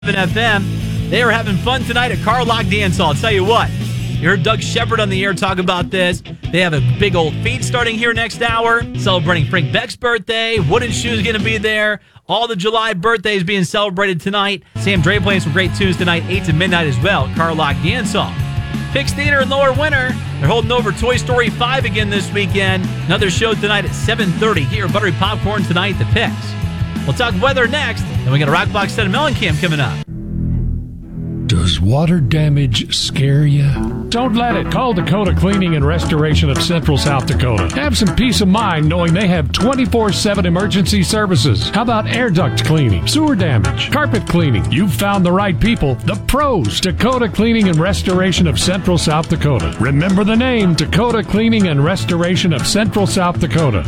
FM. They are having fun tonight at Carlock Dance Hall. I'll tell you what, you heard Doug Shepard on the air talk about this. They have a big old feed starting here next hour, celebrating Frank Beck's birthday. Wooden Shoe's going to be there. All the July birthdays being celebrated tonight. Sam Dre playing some great tunes tonight, 8 to midnight as well at Carlock Dance Hall. Pix Theater in Lower Winter, they're holding over Toy Story 5 again this weekend. Another show tonight at 7:30 here. Buttery Popcorn tonight, the Pix. We'll talk weather next, and we got a Rock Block Set of Mellencamp coming up. Does water damage scare you? Don't let it. Call Dakota Cleaning and Restoration of Central South Dakota. Have some peace of mind knowing they have 24/7 emergency services. How about air duct cleaning, sewer damage, carpet cleaning? You've found the right people, the pros. Dakota Cleaning and Restoration of Central South Dakota. Remember the name, Dakota Cleaning and Restoration of Central South Dakota.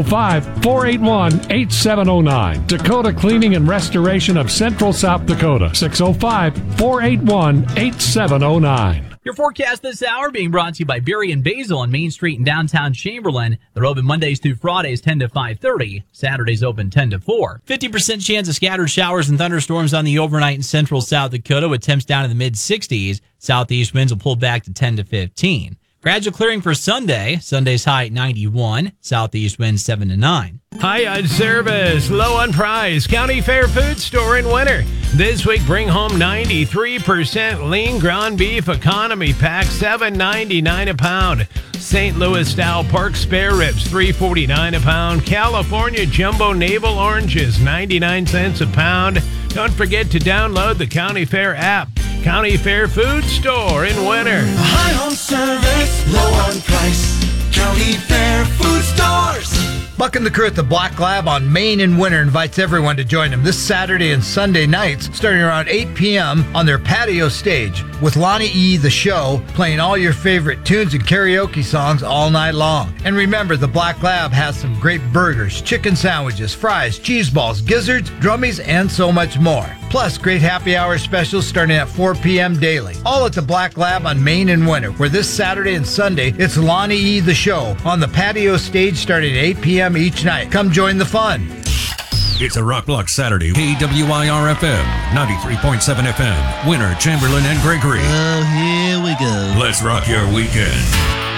605-481-8709. Dakota Cleaning and Restoration of Central South Dakota. 605-481-8709. Your forecast this hour being brought to you by Beery and Basil on Main Street in downtown Chamberlain. They're open Mondays through Fridays 10 to 5:30. Saturdays open 10 to 4. 50% chance of scattered showers and thunderstorms on the overnight in central South Dakota with temps down in the mid-60s. Southeast winds will pull back to 10 to 15. Gradual clearing for Sunday. Sunday's high at 91. Southeast winds 7 to 9. High on service, low on price. County Fair Food Store in winter. This week, bring home 93% lean ground beef economy pack, $7.99 a pound. St. Louis style pork spare ribs, $3.49 a pound. California jumbo navel oranges, 99 cents a pound. Don't forget to download the County Fair app. County Fair Food Store in winter. High on service, low on price. County Fair Food Stores. Buck and the crew at the Black Lab on Main and Winter invites everyone to join them this Saturday and Sunday nights starting around 8 p.m. on their patio stage with Lonnie E. The Show playing all your favorite tunes and karaoke songs all night long. And remember, the Black Lab has some great burgers, chicken sandwiches, fries, cheese balls, gizzards, drummies, and so much more. Plus, great happy hour specials starting at 4 p.m. daily. All at the Black Lab on Main and Winter, where this Saturday and Sunday, it's Lonnie E. The Show on the patio stage starting at 8 p.m. each night. Come join the fun. It's a Rock Block Saturday. KWIR-FM, 93.7 FM. Winter, Chamberlain, and Gregory. Oh, here we go. Let's rock your weekend.